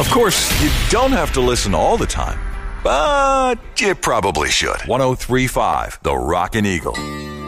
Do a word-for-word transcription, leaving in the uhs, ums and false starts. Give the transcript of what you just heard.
Of course, you don't have to listen all the time, but you probably should. one oh three point five, The Rockin' Eagle.